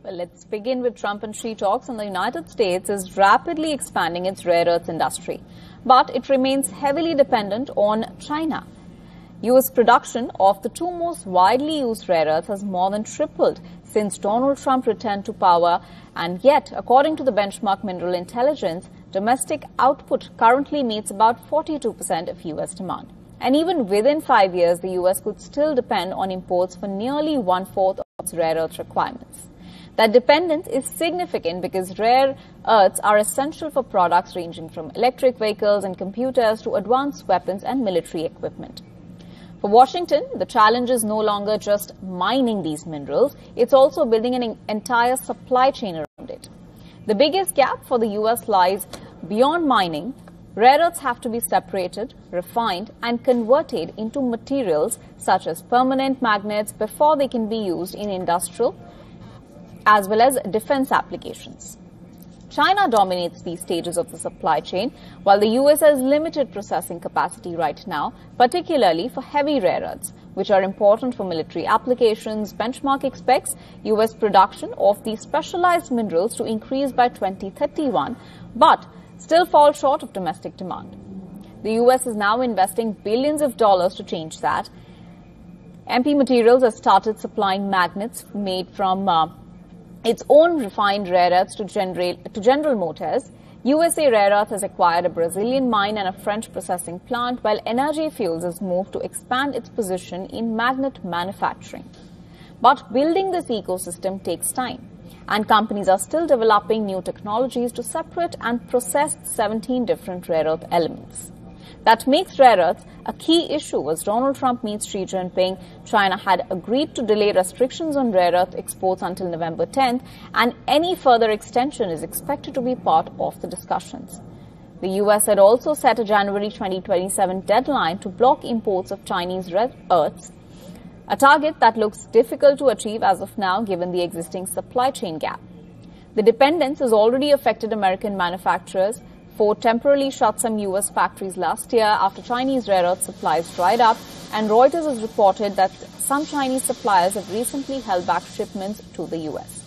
Well, let's begin with Trump and Xi talks. And the United States is rapidly expanding its rare earths industry, but it remains heavily dependent on China. U.S. production of the two most widely used rare earths has more than tripled since Donald Trump returned to power, and yet, according to the benchmark Mineral Intelligence, domestic output currently meets about 42% of U.S. demand. And even within 5 years, the U.S. could still depend on imports for nearly one-fourth of its rare earth requirements. That dependence is significant because rare earths are essential for products ranging from electric vehicles and computers to advanced weapons and military equipment. For Washington, the challenge is no longer just mining these minerals, it's also building an entire supply chain around it. The biggest gap for the U.S. lies beyond mining. Rare earths have to be separated, refined, and converted into materials such as permanent magnets before they can be used in industrial as well as defense applications. China dominates these stages of the supply chain, while the U.S. has limited processing capacity right now, particularly for heavy rare earths, which are important for military applications. Benchmark expects U.S. production of these specialized minerals to increase by 2031, but still fall short of domestic demand. The U.S. is now investing billions of dollars to change that. MP Materials has started supplying magnets made from its own refined rare earths to General Motors. USA Rare Earth has acquired a Brazilian mine and a French processing plant, while Energy Fuels has moved to expand its position in magnet manufacturing. But building this ecosystem takes time, and companies are still developing new technologies to separate and process 17 different rare earth elements. That makes rare earths a key issue. As Donald Trump meets Xi Jinping, China had agreed to delay restrictions on rare earth exports until November 10th, and any further extension is expected to be part of the discussions. The U.S. had also set a January 2027 deadline to block imports of Chinese rare earths, a target that looks difficult to achieve as of now given the existing supply chain gap. The dependence has already affected American manufacturers. Ford temporarily shut some U.S. factories last year after Chinese rare earth supplies dried up, and Reuters has reported that some Chinese suppliers have recently held back shipments to the U.S.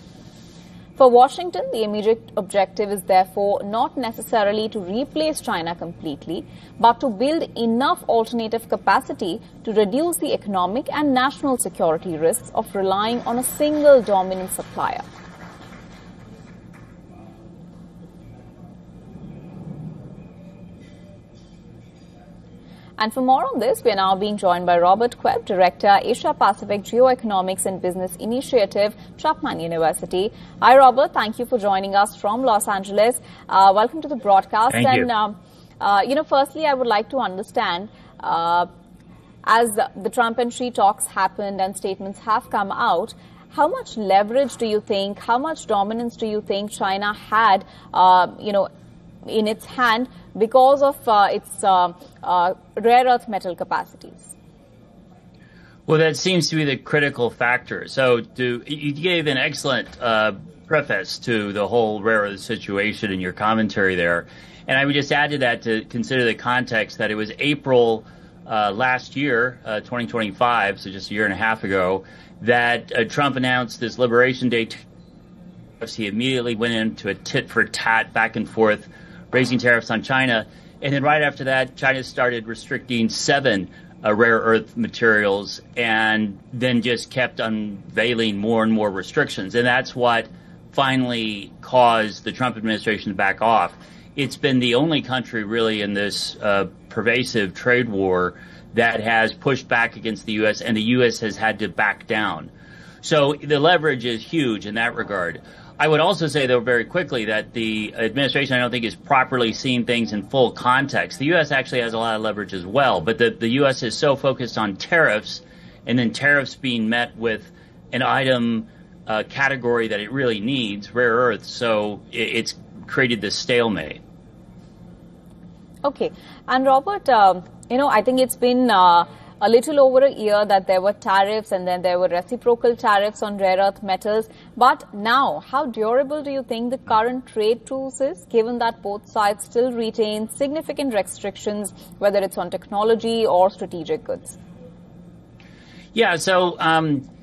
For Washington, the immediate objective is therefore not necessarily to replace China completely, but to build enough alternative capacity to reduce the economic and national security risks of relying on a single dominant supplier. And for more on this, we are now being joined by Robert Quebb, Director, Asia Pacific Geoeconomics and Business Initiative, Chapman University. Hi, Robert. Thank you for joining us from Los Angeles. Welcome to the broadcast. Thank you. Firstly, I would like to understand, as the Trump and Xi talks happened and statements have come out, how much leverage do you think, how much dominance do you think China had, in its hand because of its rare earth metal capacities? Well, that seems to be the critical factor. So you gave an excellent preface to the whole rare earth situation in your commentary there. And I would just add to that to consider the context that it was April last year, 2025, so just a year and a half ago, that Trump announced this Liberation Day. He immediately went into a tit-for-tat back and forth, raising tariffs on China. And then right after that, China started restricting 7 rare earth materials and then just kept unveiling more and more restrictions. And that's what finally caused the Trump administration to back off. It's been the only country really in this pervasive trade war that has pushed back against the U.S., and the U.S. has had to back down. So the leverage is huge in that regard. I would also say, though, very quickly that the administration, I don't think, is properly seeing things in full context. The U.S. actually has a lot of leverage as well, but the U.S. is so focused on tariffs and then tariffs being met with an item category that it really needs, rare earths, so it's created this stalemate. Okay. And Robert, I think it's been a little over a year that there were tariffs and then there were reciprocal tariffs on rare earth metals. But now, how durable do you think the current trade truce is, given that both sides still retain significant restrictions, whether it's on technology or strategic goods? Yeah, so